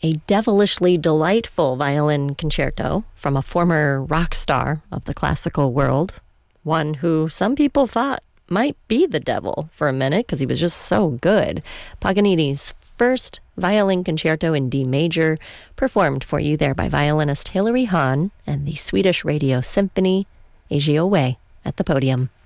a devilishly delightful violin concerto from a former rock star of the classical world, one who some people thought might be the devil for a minute because he was just so good. Paganini's first violin concerto in D major, performed for you there by violinist Hilary Hahn and the Swedish Radio Symphony, Aegeo Way, at the podium.